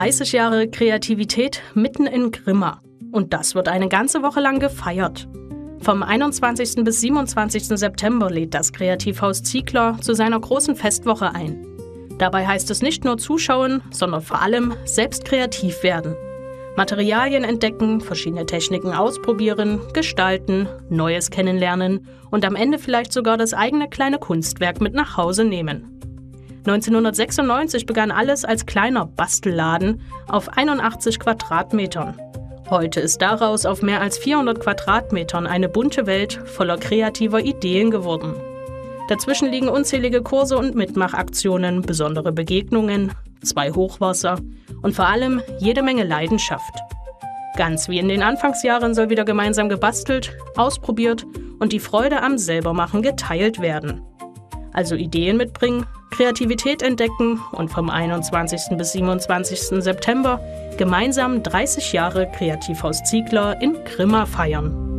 30 Jahre Kreativität mitten in Grimma. Und das wird eine ganze Woche lang gefeiert. Vom 21. bis 27. September lädt das Kreativhaus Ziegler zu seiner großen Festwoche ein. Dabei heißt es nicht nur zuschauen, sondern vor allem selbst kreativ werden. Materialien entdecken, verschiedene Techniken ausprobieren, gestalten, Neues kennenlernen und am Ende vielleicht sogar das eigene kleine Kunstwerk mit nach Hause nehmen. 1996 begann alles als kleiner Bastelladen auf 81 Quadratmetern. Heute ist daraus auf mehr als 400 Quadratmetern eine bunte Welt voller kreativer Ideen geworden. Dazwischen liegen unzählige Kurse und Mitmachaktionen, besondere Begegnungen, 2 Hochwasser und vor allem jede Menge Leidenschaft. Ganz wie in den Anfangsjahren soll wieder gemeinsam gebastelt, ausprobiert und die Freude am Selbermachen geteilt werden. Also Ideen mitbringen, Kreativität entdecken und vom 21. bis 27. September gemeinsam 30 Jahre Kreativhaus Ziegler in Grimma feiern.